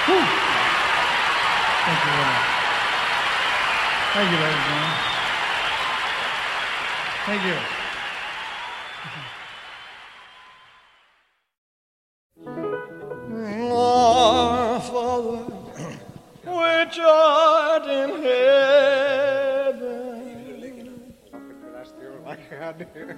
Whew. Thank you very much. Thank you, ladies and gentlemen. Thank you. Our Father, which art in heaven.